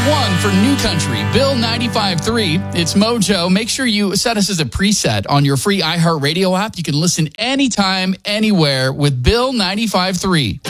1 for New Country, Bill 95.3. It's Mojo. Make sure you set us as a preset on your free iHeartRadio app. You can listen anytime, anywhere with Bill 95.3.